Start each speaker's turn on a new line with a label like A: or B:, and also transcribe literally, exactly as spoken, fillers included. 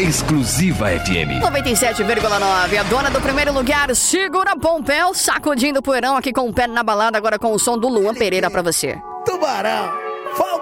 A: Exclusiva F M.
B: noventa e sete vírgula nove, a dona do primeiro lugar, segura Pompeu, sacudindo o poeirão aqui com o pé na balada, agora com o som do Luan Pereira pra você.
C: Tubarão, falta